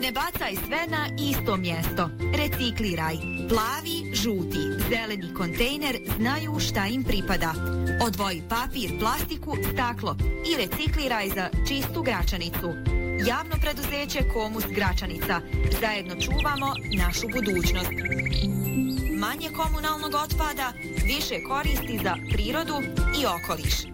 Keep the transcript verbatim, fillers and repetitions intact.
Ne bacaj sve na isto mjesto. Recikliraj. Plavi, žuti, zeleni kontejner znaju šta im pripada. Odvoji papir, plastiku, staklo i recikliraj za čistu Gračanicu. Javno preduzeće Komus Gračanica. Zajedno čuvamo našu budućnost. Manje komunalnog otpada, više koristi za prirodu i okoliš.